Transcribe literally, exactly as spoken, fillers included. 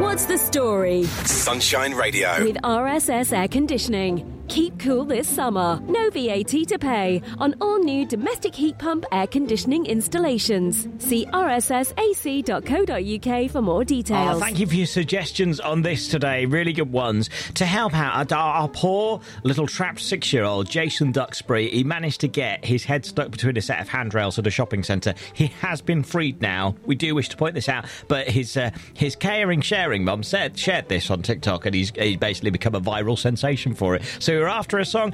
What's the story? Sunshine Radio. With R S S Air Conditioning. Keep cool this summer. No V A T to pay on all new domestic heat pump air conditioning installations. See r s s a c dot co dot u k for more details. Oh, thank you for your suggestions on this today. Really good ones. To help out our, our poor little trapped six-year-old, Jason Duxbury, he managed to get his head stuck between a set of handrails at a shopping centre. He has been freed now. We do wish to point this out, but his uh, his caring, sharing mum said shared this on TikTok, and he's, he's basically become a viral sensation for it. So we're after a song